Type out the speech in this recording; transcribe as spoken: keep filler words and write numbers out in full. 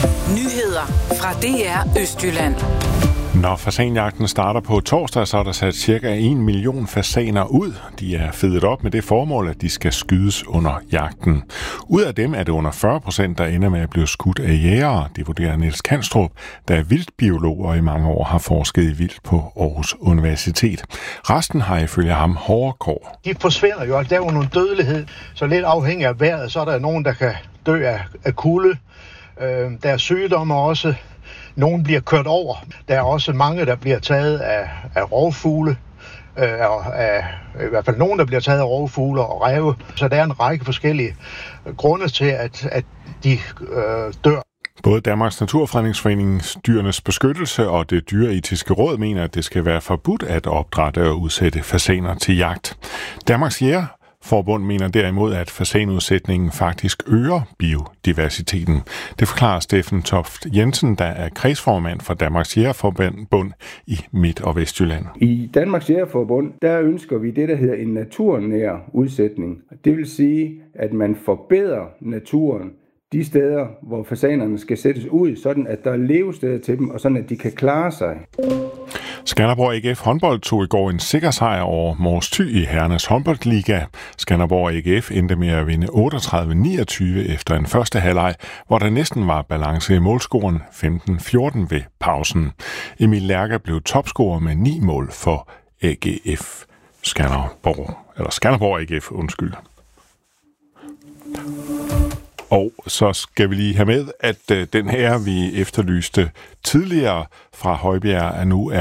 Nyheder fra D R Østjylland. Når fasanjagten starter på torsdag, så er der sat cirka en million fasaner ud. De er fedet op med det formål, at de skal skydes under jagten. Ud af dem er det under fyrre procent, der ender med at blive skudt af jægere. Det vurderer Niels Kanstrup, der er vildtbiolog og i mange år har forsket i vildt på Aarhus Universitet. Resten har ifølge ham hårde kår. De forsvinder jo, der er jo nogle dødelighed, så lidt afhængig af vejret, så er der nogen, der kan dø af, af kulde. Øh, der er sygdomme også. Nogle bliver kørt over. Der er også mange, der bliver taget af, af rovfugle. Øh, af, I hvert fald nogen, der bliver taget af rovfugle og ræve. Så der er en række forskellige grunde til, at, at de øh, dør. Både Danmarks Naturfredningsforening, Dyrenes Beskyttelse og Det Dyreetiske Råd mener, at det skal være forbudt at opdrætte og udsætte fasaner til jagt. Danmarks Jægerforbund mener derimod, at fasanudsætningen faktisk øger biodiversiteten. Det forklarer Steffen Toft Jensen, der er kredsformand for Danmarks Jægerforbund i Midt- og Vestjylland. I Danmarks Jægerforbund, der ønsker vi det, der hedder en naturnær udsætning. Det vil sige, at man forbedrer naturen de steder, hvor fasanerne skal sættes ud, sådan at der er levesteder til dem, og sådan at de kan klare sig. Skanderborg A G F håndbold tog i går en sikker sejr over Mors Thy i herrenes håndboldliga. Skanderborg A G F endte med at vinde otteogtredive niogtyve efter en første halvleg, hvor der næsten var balance i målscoren femten fjorten ved pausen. Emil Lærke blev topscorer med ni mål for A G F Skanderborg, eller Skanderborg A G F, undskyld. Og så skal vi lige have med, at den her, vi efterlyste tidligere fra Højbjerg, er nu er